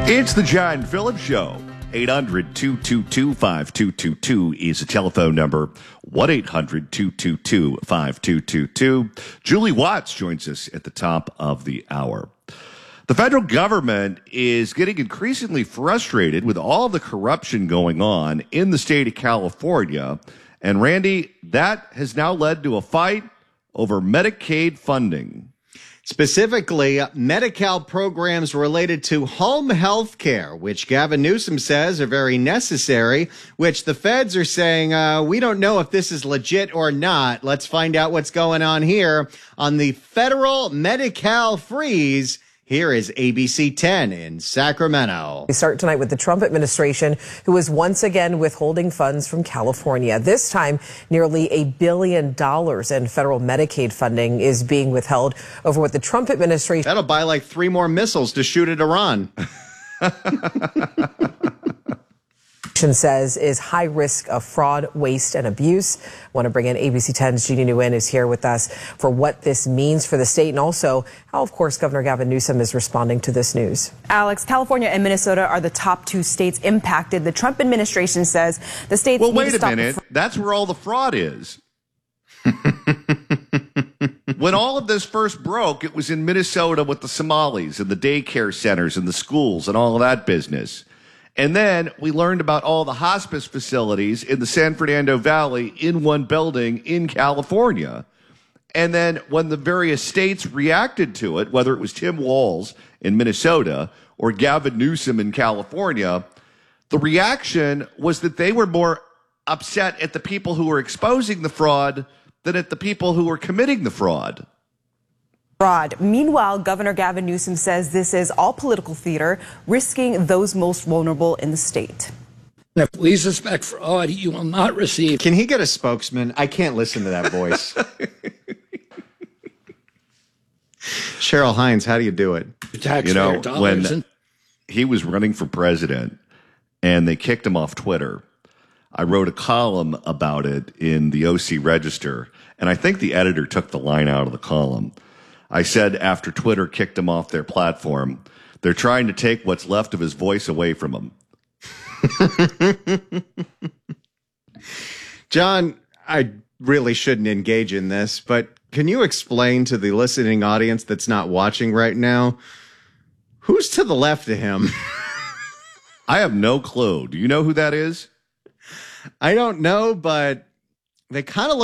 It's the John Phillips Show. 800-222-5222 is the telephone number. 1-800-222-5222. Julie Watts joins us at the top of the hour. The federal government is getting increasingly frustrated with all the corruption going on in the state of California. And Randy, that has now led to a fight over Medicaid funding. Specifically, Medi-Cal programs related to home health care, which Gavin Newsom says are very necessary, which the feds are saying, we don't know if this is legit or not. Let's find out what's going on here on the federal Medi-Cal freeze. Here is ABC 10 in Sacramento. We start tonight with the Trump administration, who is once again withholding funds from California. This time, nearly $1 billion in federal Medicaid funding is being withheld over what the Trump administration... That'll buy like 3 more missiles to shoot at Iran. says is high risk of fraud, waste, and abuse. I want to bring in ABC 10's Jeannie Nguyen, who's here with us for what this means for the state and also how, of course, Governor Gavin Newsom is responding to this news. Alex, California and Minnesota are the top 2 states impacted. The Trump administration says the states Well, need wait to stop a minute. That's where all the fraud is. When all of this first broke, it was in Minnesota with the Somalis and the daycare centers and the schools and all of that business. And then we learned about all the hospice facilities in the San Fernando Valley in one building in California. And then when the various states reacted to it, whether it was Tim Walz in Minnesota or Gavin Newsom in California, the reaction was that they were more upset at the people who were exposing the fraud than at the people who were committing the fraud. Meanwhile, Governor Gavin Newsom says this is all political theater, risking those most vulnerable in the state. If we suspect fraud, you will not receive. Can he get a spokesman? I can't listen to that voice. Cheryl Hines, how do you do it? You know, when he was running for president and they kicked him off Twitter, I wrote a column about it in the OC Register, and I think the editor took the line out of the column. I said after Twitter kicked him off their platform, they're trying to take what's left of his voice away from him. John, I really shouldn't engage in this, but can you explain to the listening audience that's not watching right now, who's to the left of him? I have no clue. Do you know who that is? I don't know, but they kind of look